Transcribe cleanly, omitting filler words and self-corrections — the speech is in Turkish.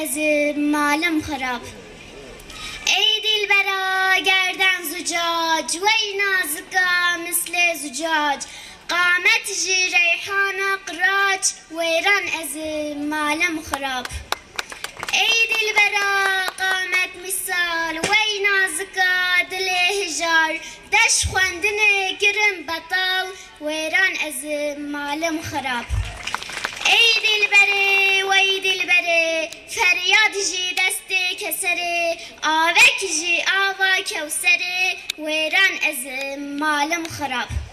ezim malım xarab. Ey dilbera gerden zucac ve nazıka misle zucac. قامت جي ريحانة قراج ويران أزم معلم خراب. أيد البراء قامت مثال وينا زكا دلي هجار دش خواندني كرم بطال ويران أزم معلم خراب. أيد البري ويد البري فرياد جي دستي كسري آوك جي آوا كوسري ويران أزم معلم خراب.